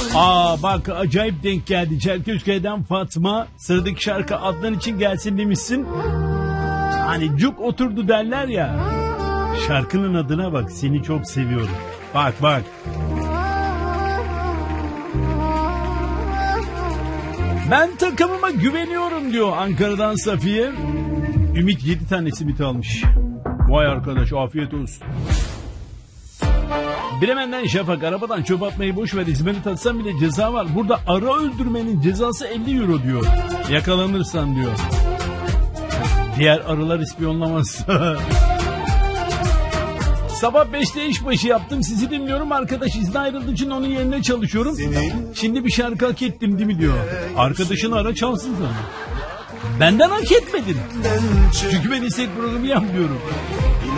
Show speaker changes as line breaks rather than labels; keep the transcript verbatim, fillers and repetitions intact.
Aa bak acayip denk geldi. Çerkezköy'den Fatma. Sıradaki şarkı Adnan için gelsin demişsin. Hani cuk oturdu derler ya. Şarkının adına bak, seni çok seviyorum. Bak bak. Ben takımıma güveniyorum diyor Ankara'dan Safiye. Ümit yedi tane simit almış. Vay arkadaş, afiyet olsun. Bremen'den Şafak, arabadan çöp atmayı boş ver, İzmir'i tatsam bile ceza var. Burada ara öldürmenin cezası elli euro diyor. Yakalanırsan diyor. Diğer arılar ispiyonlamaz. Sabah beşte işbaşı yaptım, sizi dinliyorum. Arkadaş izne ayrıldığı için onun yerine çalışıyorum. Şimdi bir şarkı hak ettim değil mi diyor. Arkadaşını ara çalsın sana. Benden hak etmedin. Çünkü ben istek programı yapmıyorum.